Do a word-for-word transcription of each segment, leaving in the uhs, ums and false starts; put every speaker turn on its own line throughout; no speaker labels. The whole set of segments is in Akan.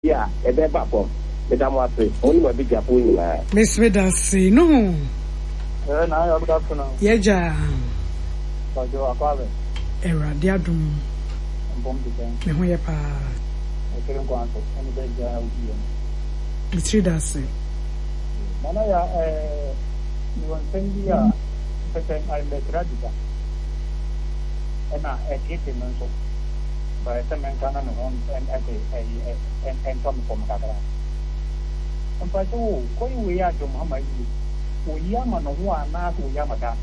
Yeah, a bed back home. Madam was only my big apple.
Miss Vedasi, no.
And I have got to know.
Yeja.
But you are father.
Era, diadum.
And bomb the game.
Mehoyapa.
I couldn't go on to any big guy.
Miss Vedasi.
Manaya, eh, you want to send me a second I let Radita. And I get him also. By some man can on and and and come from Kagara. And by two, going we are to Mamma, we are man who are not who Yamada.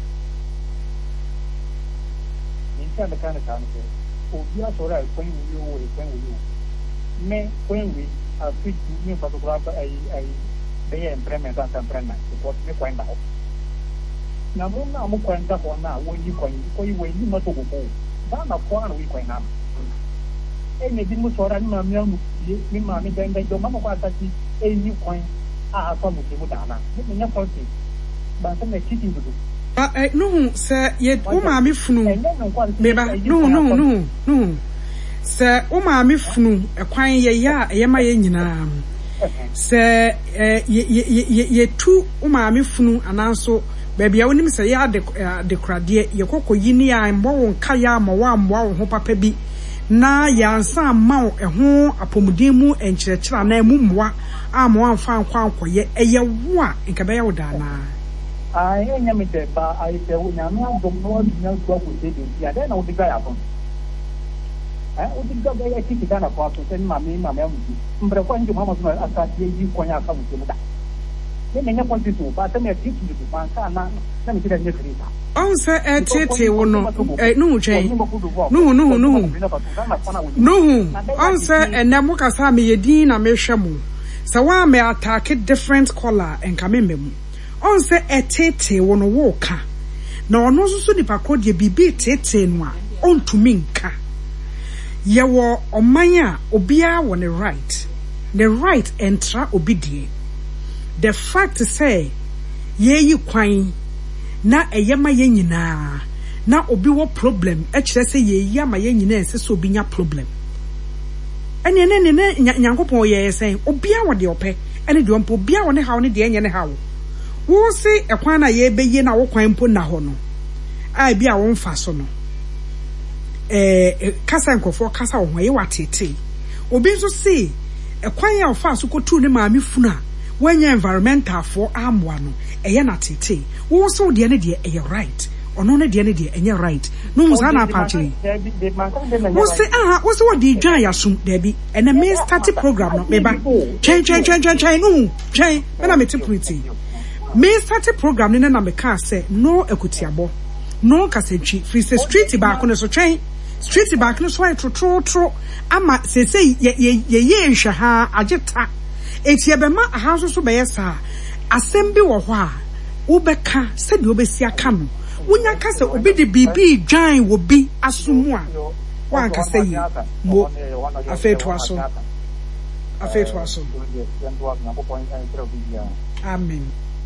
In the kind of country, we are so right when you when you may when we are fit to new photograph a a day and premise and premise because we find out. Now, I'm going to go now when you going for you when you not to go. That's not one we going up. Any dimus or any mamma, me, mammy, then they don't know what that is a new coin. Ah, from Mudana. Let me not see. But some cheating to do.
Uh, no, sir, yet, oh, mammy flew. Maybe, no, no, no, no. Sir, oh, mammy flew a quine ya, a yama, sir, ye two, oh, mammy flew, and also. Baby, I want to say, yeah, the the cradie, your coco yinia and bon kaya, my one wow, ho papa be. Na yan sam mount a home, a pomudimu and churchla name mwa, I'm one found quam for ye, a ya wa, in Cabello Dana.
I am a dead, but I say, when I'm not going to go with it, yeah, then I'll be very happy. I would be very a ticket and a part to send my name, my memory. But when you mama, I can't hear you when I come to that.
On say a tete no eh no twen no no no no on say and na mokasa me yedin na mehwe mu say wa me attack different color and kameme mu on say a tete wo no wo ka na ono so so nipa ko de bibi tete no a on to minka ye wo oman a obia wo ne right the right entra obidie. The fact to say, ye yi kwan na eyema ye nyina na obi wo problem e kire say ye yi ama ye nyina ense so obi nya problem ene ne ne nyankopon ye say obi a wo de ope ene de ompo obi a wo ne hawo ne de enye ne hawo wo se ekwan na ye be ye na wo kwan mpo na ho no ai bi a wo mfa so no eh kasa nkofo kasa wo ye watete obi nso se ekwan ya wo fa so kotu ne maami funu when you environmental for amwa no eye na tete wo so de ne de eye right ono ne de ne de enye right no mu sana patri wo se aha wo se wo di dwan yasum da bi ene me start program no me ba chen chen chen chen chen no chen na me tipulity me start program ne na me ka say no ekutiabo no kasentwi free say street back no so chen street back no so tro tro tro ama se se ye ye ye nhwe ha ageta eti ebema ahanso so be yesa asem bi wo ho a wo beka se de obesi aka no wonya ka se obi de bibi dwan wo bi asomu a wan ka se yi mo afeto aso afeto aso amen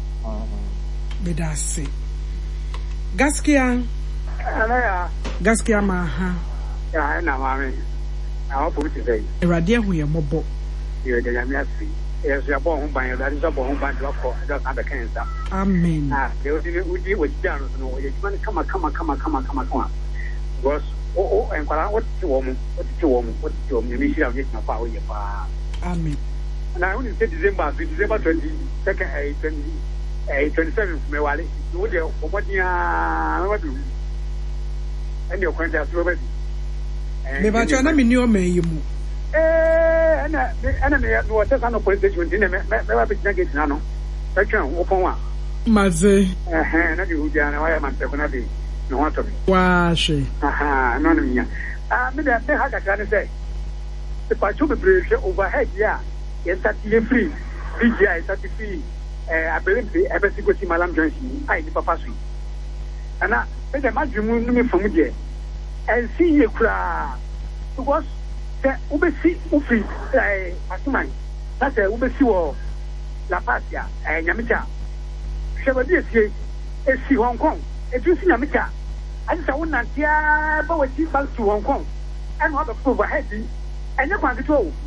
bedase gaskia
ana
gaskia ma ha
ya na mami na wo puti sei
erade hu ye mobo
ye de yamiasi yes ya bo ho ban ya da bo ho ban do ko da ka da kansa
amen
ah de odi odi wo jan no ye man kama kama kama kama kama kama because o o en kwala o ti wo mu o ti wo mu o ti wo mu mi shira ye na pa o ye pa
amen
na when say December December twenty-second eh twenty eh twenty-seventh me wale wo de o mo dia me wa du en de o kwanta so be
me ba cho na mi ni o me yi mu
eh ana ana me no wata kana police station din me me wa bi na gate na no atwa wo pon wa
maze
eh eh na di huja na wa ya man te kuna bi no wa to bi
wa she
aha no no nya ah me da me ha ka kana say the pacho be break overhead ya yes that you free B G I that free eh abelem be e be si go si malam johnson ai ni papa so ana me da madwemu no me fam je and see you kra because the ubesi ufi eh asumai that's a ubesi wo la pasia eh nyamicha shebadi esi esi Hong Kong e tu si nyamicha adi sa wona tia ba wati back to Hong Kong and what the overhead and you want to go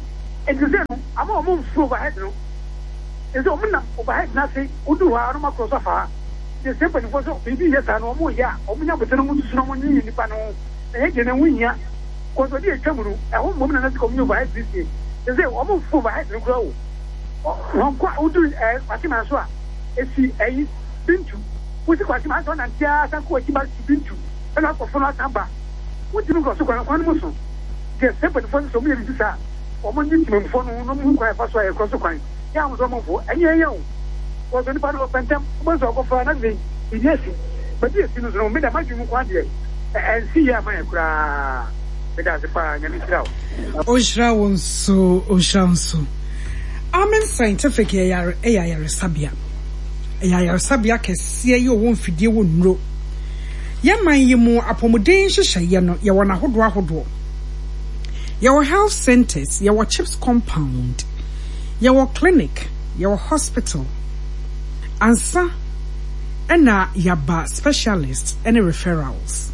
And you say, I'm a move through overhead. No, it's a woman overhead nothing. Who do I don't cross a far? The simple was maybe yes, I know more. Yeah, open up with someone in the panel. And then we here. Because we did come a home woman has come overhead this year. They say, I'm move overhead and grow. One quite who do as Fatima. It's a been to. Which is what you might want and tears and quite back to been to. And I prefer not number. What do you go to one muscle? Get separate from so many desire. Or one intimate phone, no more quite fast way across the coin. Young was almost for any young. Was any part of Pentam was over for another. Yes, but yes, you know, made a magic one day. And see ya, my cry. That's the fire and it's out.
Oshra won't so, Oshran so. Amen scientific A I Sabia. A I Sabia can see you won't feed you won't know. Yaman ye more apomodin shayano, yawana hodwa hodwo. Your health centers, your chips compound, your clinic, your hospital, answer, and na yaba specialists, any referrals.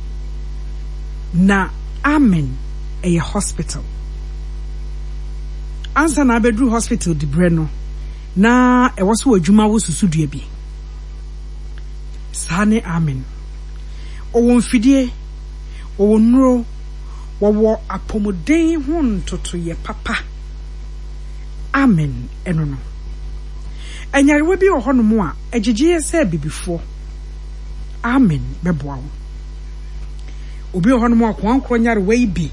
Na amen, a hospital. Answer na bedru hospital di breno. Na e waso adwuma wo susudue bi. Sane amen. Owo mfidie, owo nro, wowo apomoden ho ntoto ye papa. Amen eno no. Enyarewe bi ohono mu a egegeye se bibifo. Amen beboa wo. Obi ohono mu akwankro nyarewe bi.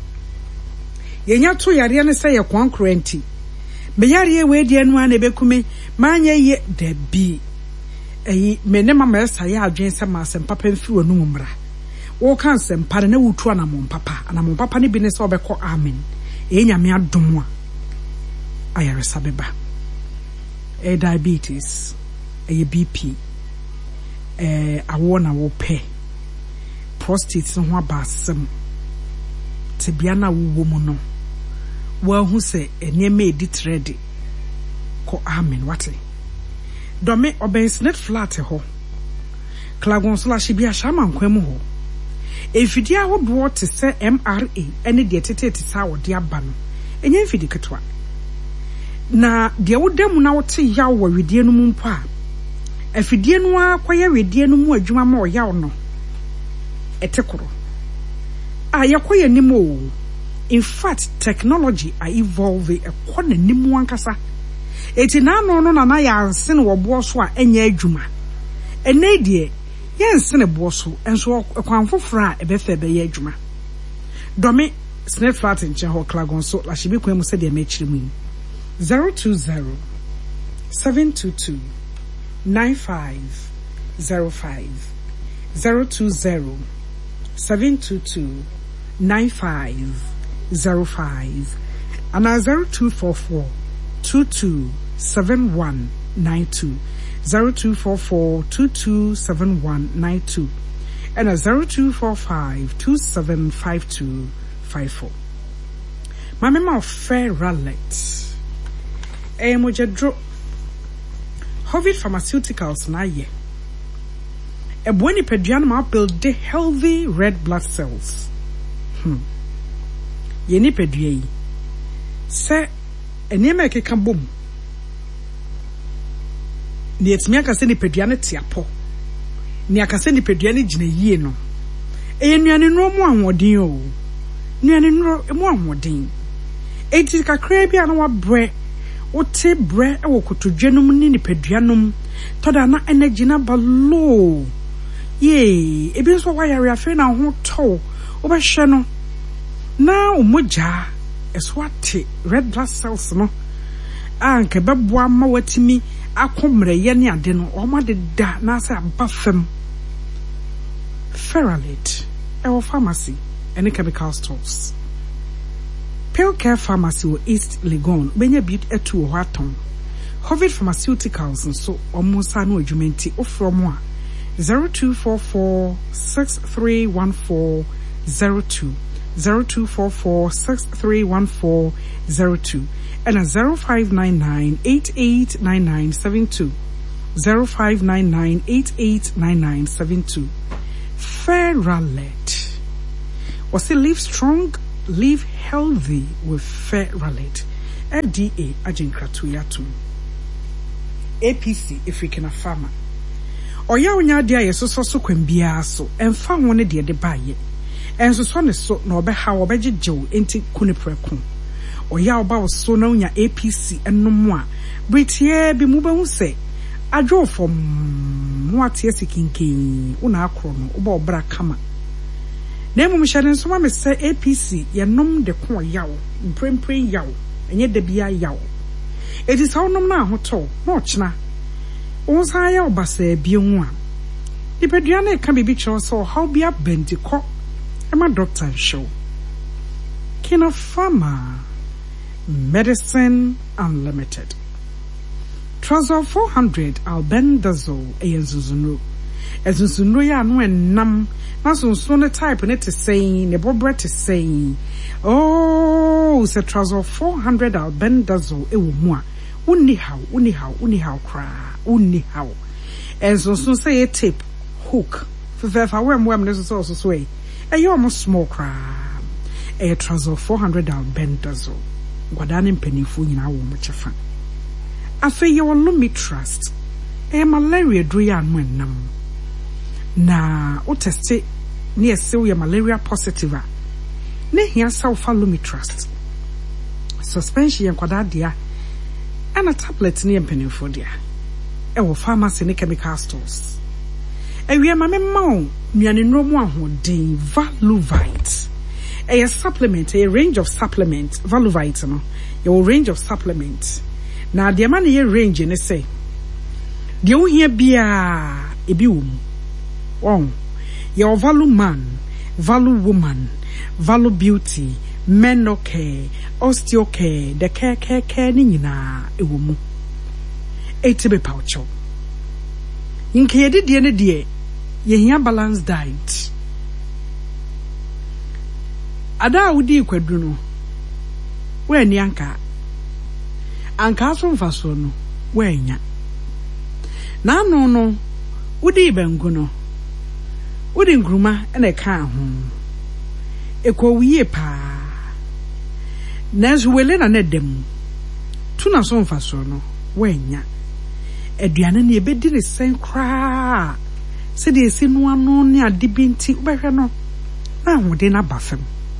Yenya to yare ne se ye kwankro enti. Me yare we die no an ebekume manye ye da bi. Eyi mene mama esa ya adwen se ma asem papa mfi wonu mumra. Wo kan sem pare na wutu anamon papa anamon papa ne bi ne se obekọ amen. E nyame adom a ayare sabeba. E diabetes, e B P, e awo na wo pe. Prostate ho abasem. Tebia na wo mu no. Wa hu se enema edi trade. Ko amen wate. Dome obens net flat ho. Klagon so la shibia shama nkwemu ho. Efidi ahodo te se M R A ene de tete te sa wo de aba no. Enye efidi ketwa. Na de wodam na wote yaw wo wedie no mu mpo a. Efidie no akwaye wedie no mu adwuma ma o yaw no. Etekoro. Ah yakoye nimo. In fact, technology are evolving a kwana nimu ankasa. Eti na no no na na ya nsen wo bo so a enya adwuma. Ene die ye nsen bo so enso kwanfofra ebefe be ye adwuma. Domi snap flat nche ho klagon so la shibi kwemu se de mechiri mu. zero two zero seven two two nine five zero five zero two zero seven two two nine five zero five and a zero two four four two two seven one nine two zero two four four two two seven one nine two and a zero two four five two seven five two five four. My mema of fair rallet. Eh mojedro Hovid Pharmaceuticals na ye. E buoni pedian ma build the healthy red blood cells. Hmm. Ye ni pedue yi. Se enema ekeka bom. Ni etimi aka se ni pedua ne tiapo. Ni aka se ni pedua ne gina yie no. E nuane nro mu anwodin o. Nuane nro mu anwodin. Enti kakra bia na wa bre. Ote bre e wo kotodwanum ni ni peduanum. Toda na energy na ba low. Ye, ebi so wa yare afi na ho to. Wo be hwe no. Na umoja eswate red blood cells no. Anke beboa ma watimi akomre ye ne ade no o ma de da na asa aba fam. Ferrolate e pharmacy any chemical stores. Pale Care Pharmacy or East Legon benya bit etu ho aton. Hovid Pharmaceuticals and so almost no adwumenti ofro mo a zero two four four six three one four zero two zero two four four six three one four zero two and a zero five nine nine eight eight nine nine seven two zero five nine nine eight eight nine nine seven two. Ferrolate. Was it live strong, live healthy with Ferrolate. F D A ajenkratu yatum A P C African farmer oya onya dia yesoso so kwambia so emfa ho ne de de baaye ensoso ne so na obeha obegyegew enti kunipreku oya oba so na onya A P C ennom a britie bi mu behu se adwo fom mo atie sikinkin una akro no oba obra kama na mu mhyade nso ma me se A P C yenom de ko yaw mprempre yaw enye de bia yaw edi sa onom na ahoto na ochna onsa ya obasa bi hu a dipedua na ka bibi cho so how bia bendiko e ma doctor show Kino Pharma Medicine Unlimited Trazol four hundred albendazole eyenzuzunu ezuzunu ya no enam na sonso ne type ne te saying ne bobre te saying oh se Trazol four hundred albendazole ewo mu a uni how uni how uni how kra uni how ezunso say a tape hook fefa wem wem ne so so so e eyo mo small kra e Trazol four hundred albendazole gwadane mpanifo nyina wo mo chefa afa ye wolumi trust e malaria dro ya no enam na o teste ne ese wo malaria positive a ne hia sa wo lumi trust suspension kwada dia ana tablet ne mpanifo dia e wo pharmacy ne chemical stores e wi ma me ma nuane nromu ahoden Valuvite a supplement a range of supplement Valuvite no your range of supplement na de ma ne range ne say de wo hia bia ebi wo won your value man value woman value beauty menocare osteocare de care care care ni nyina ewo mu etibe paucho nke yede de ne de ye hia balanced diet ada wudi kwadu no we ni anka anka so mfaso no we nya na no no wudi bengu no wudi ngruma na ka ho ekowiye pa na zuwele na nedem tuna so mfaso no we nya aduane na ebedi ne sen kra se de esinu ano ne adibinti ubehwe no na hode na bafem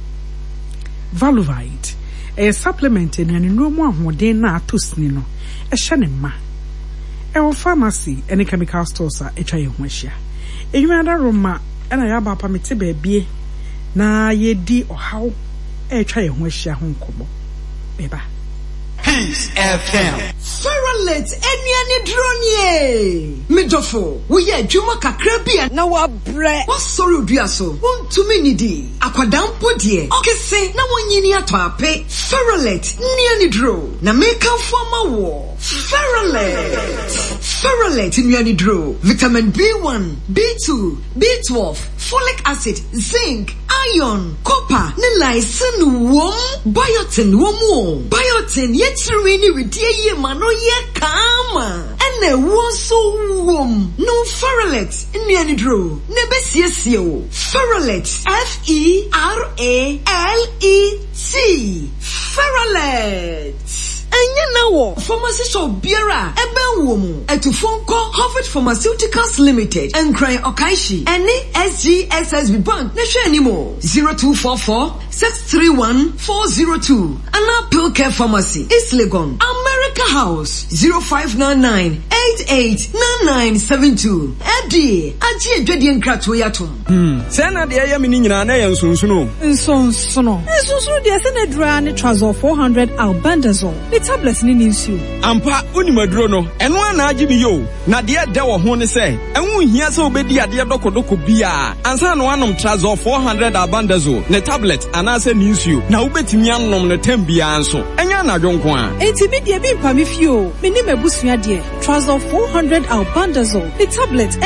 Valuvite a supplement in an no more modern na tusni no a shanima a pharmacy and a chemical stores a try wishia a you had a roma and I have a permitted baby na ye di or how a try wishia home kobo beba
Peace F M
Feralet eniani dronye Midofo we ye dwuma kakra bia na wa bre wa sorry odua so wontumi nidi akwadampo de okese na wonyini ato ape Feralet niani dro na make am for ma wo Feralet Feralet niani dro vitamin B one B two B twelve folic acid zinc iron copper ne lysine wom biotin wom biotin yetiri ni ridie ye mano ye kama ene wo so wom no Feralet niani dro ne besiesie o Feralet F E R A L E T Feralet Enya na wo pharmacy shop biara ebe wo mu etufonko Harvard Pharmaceuticals Limited Enkran Okaishi ene S G S S B Bank na hwe animo zero two four four six three one four zero two Ana Pill Care Pharmacy East Legon America House zero five nine nine eight eight nine nine seven two Edi aji edwedi nkrato yatom
hmm se na de ya mini nyina na ye nsonsono
nsonsono nsonsono de se na dura ne Trazol four hundred albendazole the tablet ni ninsu
ampa unimaduro no eno ana agi mi yo na de de wo ho ne se enwu hia se obedi ade dokodoko bia ansa no anom Trazol four hundred albendazole ne tablet ana se ninsu na ubetimi anom ne tem bia anso enya na dwonko a
enti bi de bi mpa mi fio meni mabusua de Trazol four hundred albendazole the tablet ene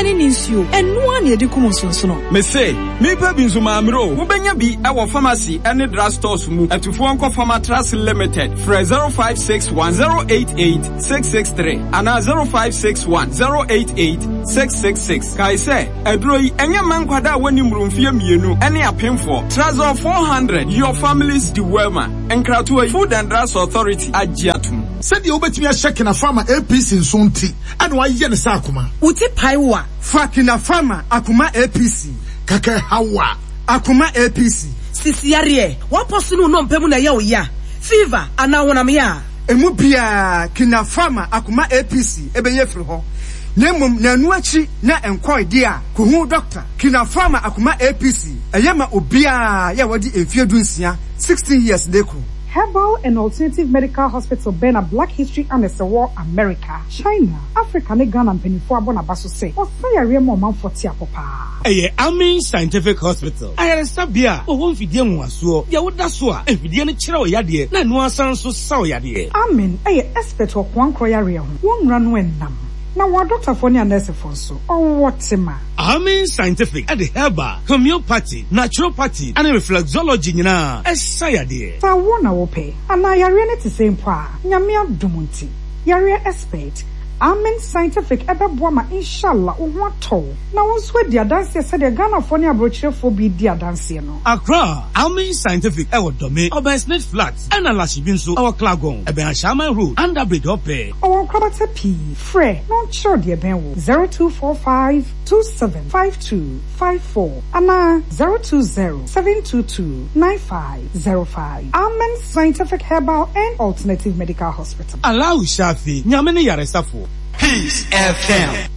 ene ninsuo enua ne edikum sonsono
me say me pa bi nso maamro wo benya bi e wo pharmacy ene drug stores mu atufo onko Pharmatras Limited for zero five six one zero eight eight six six three and zero five six one zero eight eight six six six kai say edro yi enya mankwada woni mrumfie mienu ene apemfo Trazor four hundred your family's dewelma enkrato Food and Drugs Authority agiatum
said you obetimi a check na farmer A P C nsonti ane wa ye ne sa akoma
uti paiwa fakina farmer akoma A P C
kaka hawa
akoma A P C sisiare wa posunu no mpemu na ye oya fever ana wona me ya emu bia kina farmer akoma A P C ebeye firi ho nemum na anu achi na enkoy dia ko hu doctor kina farmer akoma A P C eyema obia ya wadi emfie dunsia sixteen years deko.
Herbal and Alternative Medical Hospital Bena Black History and War America, China, Africa, ne Ghana and Penifo Abona Baso say, or say a real moment for Tia Papa.
Aye, Amin Scientific Hospital. I had a sabia, or one video was so, ya would that's what, and we didn't chill yadie, na no sounds so sour yadie.
Amin, aye, expert of one croyaria, one run when nam. Now, what Doctor Fonia Nurse Fonso, or what Sima?
Amin Scientific at the herbal, homeopathy, naturopathy, and reflexology, you know, as sayade.
So I wanna ope, and I are really the same pa, Yamia Dumunti, Yaria expert. Amen Scientific ebe boama inshallah uwato. Na wonswe dia dance said the Ghana for near brochure for be dia dance no.
Accra, Amen Scientific ewo dome, oba Smith Flats, and a lashibinso, our Klagon, ebe Ashama Road, and a bridge ope.
Our Krabata P, Fre, not sure dear Benwo, zero two four five two seven five two five four, Ana zero two zero seven two two nine five zero five. Amen Scientific Herbal and Alternative Medical Hospital.
Allow Shafi, Nyamene Yaresafo. Peace F M.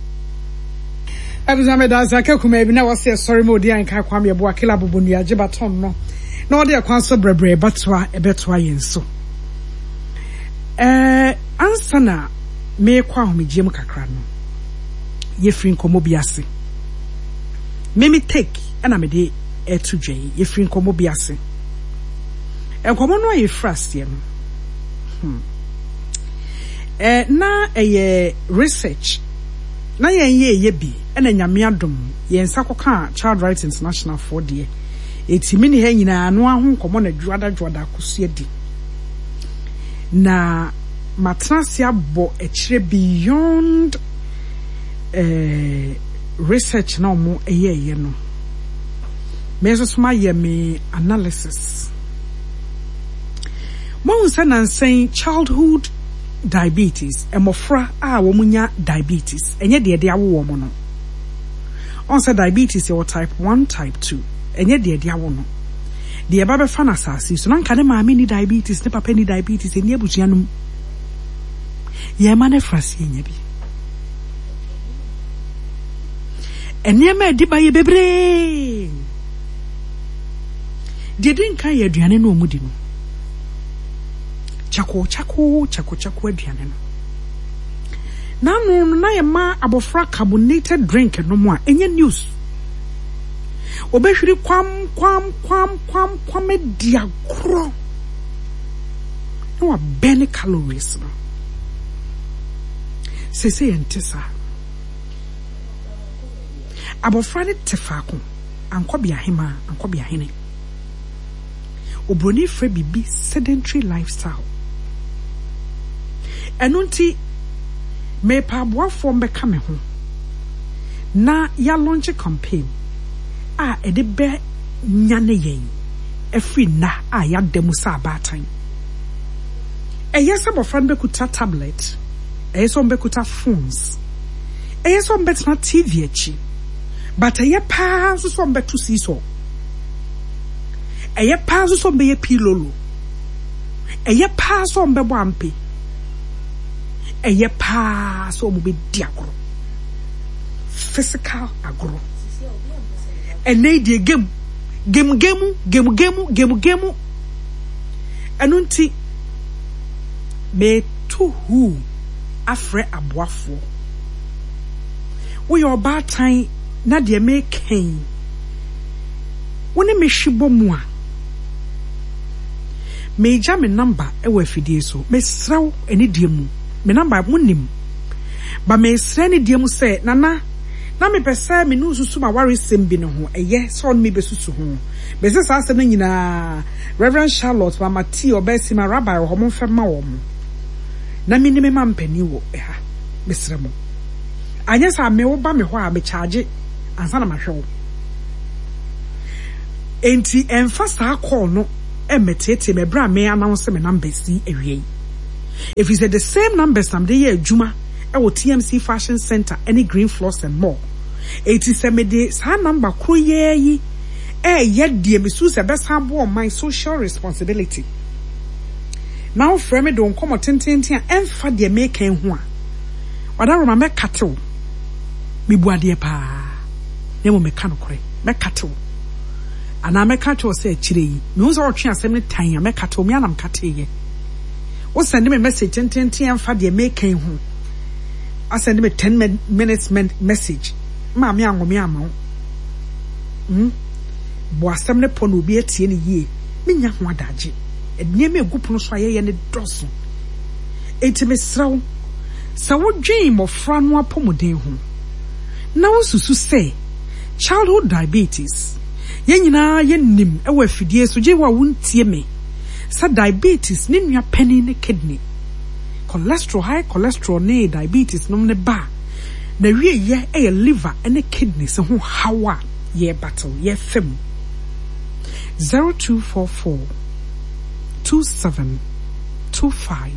Abizame da zaka kuma bi na wase sorry mo dia nka kwam ye bo akela bobonu ya je baton no na ode akwan so brebre batwa ebetwa yenso eh ansa na me kwa homegiem kakra no ye free nkomo bi ase me me take na me de etu dwen ye free nkomo bi ase enkomo no ye frast ye no hmm eh na eye research na yen ye ye bi ena nyame adom yen sakoka Child Rights International for die etimi ni ha nyina no aho nkomo na dwada dwada akosu adi na matrasi abo ekire beyond eh research na omo eye eye no meso soma ye me analysis mo unsa na nsen childhood diabetes emofra a womunya diabetes enye de de awo wo mo no on say diabetes e type one type two enye de de awo no de e ba be fa na sase so nanka ne maame ni diabetes ne papa ni diabetes eni abusua no ye ma ne frase enye bi eni ma di ba ye bebre de din kan ye aduane no omudi no chako chako chako chako aduane no na no na ye ma abofra carbonated drink no mo a enye news obehwiri kwam kwam kwam kwam kwam diagro no wa ben calories no se se entesa abofra ne tefako ankobia hema ankobia hene obroni fre bibi sedentary lifestyle enunti me pa boafo mbeka me ho na ya launch a campaign a ede be nyane yen efri na a ya demu sa abatan eyesa bofran bekuta tablet eyesa mbekuta phones eyesa mbetna T V echi but eye pa so so mbetu siso eye pa so so mbe pilolo eye pa so mbe bo ampe eye pa so mo be diagro physical agro ene die game game game game game game game anunti me to who afre aboafo we your bad time na de me kan woni me hwibo mu a me ja me number e wa fidie so me sraw eni die mu me number munim ba me sra ni die mu se nana na me pese me no susu ma ware sem bi ne ho eye so on me besusu ho be se sa asem nyina Reverend Charlotte Mama T obesi ma rabbi ho mo mfa ma wo mo na me ni me ma mpani wo ha mesre mo anya sa me wo ba me ho a me charge ansa na ma hwe wo enti emfa sa call no emetete me bra me announce me number si awie if you said the same numbers am dey adwuma e wo T M C Fashion Center any Green Floors and more eighty-seven de sa number kro ye yi e ye de me su se be san bo my social responsibility now frame me don come tententen emfa de me kan ho a wada roma me katew me buade pa ne mo me ka no kore me katew ana me katew se akire yi me unso otwe asem ne tan a me katew me anam kateye wo send me message tententen emfa de me kan ho I send me ten minutes message. Ma me ango me ama. Hmm. Bo asem ne pon obi atie ne yie. Me nya ho adage. Ednie me gupono so aye ne doso. Enti me sraw. Sa wo dwen mofra no apomoden ho. Na wo susu say childhood diabetes. Ye nyina ye nim e wa fidie so je wa wontie me. Sa diabetes ne nua pani ne kidney. Cholesterol high cholesterol ne diabetes no ne ba na wie ye e liver and kidney so ho hawa ye battle ye fem zero two four four two seven two five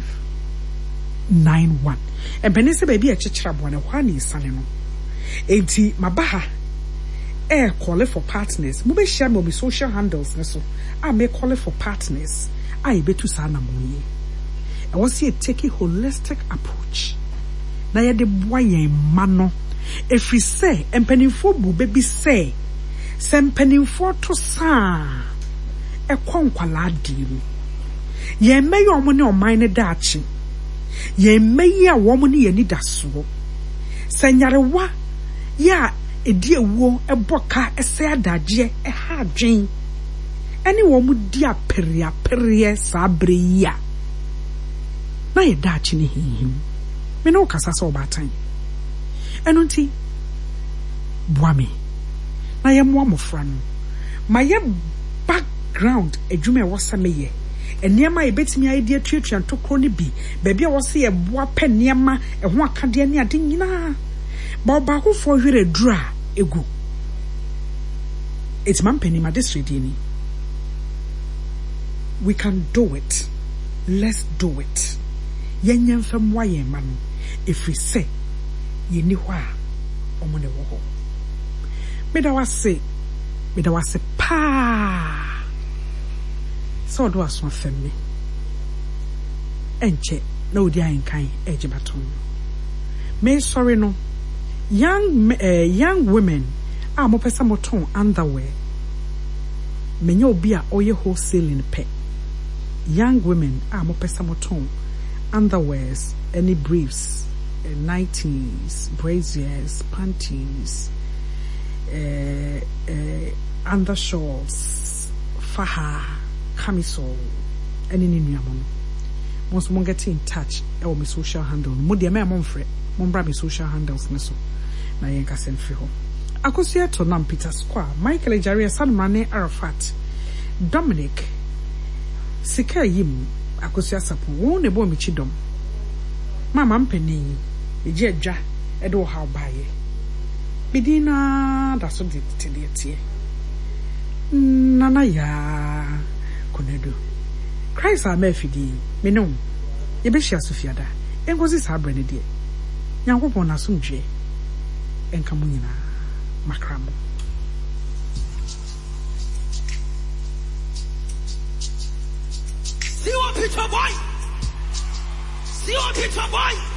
nine one e benese baby e chichira bo ne hwa ni sane no enti mabaha e call for partners mo be share mo social handles ne so a me call for partners a e betu sana mo ye I want to take a holistic approach. Na ya de boye mano. If we say, empenifo bu baby say, sempenifo to sa, e konkwala diru. Ye me yo mo ne o mine dachi. Ye me ya wo mo ne ye ni daso. Senyarewa ya edi ewo e boka e se adagye e ha adwen. Ene wo mo di apere apere sa bre ya. Na ye dachi ni hihim. Me no kasa so batan. Eno nti boame. Na ye mo amofra no. Ma ye background adwuma e wosa me ye. Eniema ye betimi idea tuatua ntokro ne bi. Baabi a wose ye boa pe niema e ho akade ne ade nyina. Ba ba ko fo hwere dura egu. It's mampeni ma district ni. We can do it. Let's do it. Yenyen fam wa ye ma no if we say ye ni hwa omo ne wo ho me da wase me da wase pa so do aso fam me enche na odi an kan eje baton me sorry no young uh, young women a mo pesa mo ton underwear me nya obi a oye wholesaling pe young women a mo pesa mo ton underwears, any briefs, uh, nighties, braziers, panties, uh, uh, undershorts, faha, camisole, any ninyamon. Once one get in touch, I will be social handle. Modi me amon fre, mon bra be social handles neso. Na yenka sen fi ho. Akosia to nam Peter Square, Michael Ejaria Sanmane Arafat, Dominic, Sika Yim. Akosia sapo wo ne bo mi chidom mama mpani eje adwa e do ha baaye bidina da so de tie nana ya konedo Christ ama afidi me no ye be hia Sofia da engozi sa brane de Nyankopon na so ndwe enka mo nyina makramo.
See what picture boy? See what picture boy?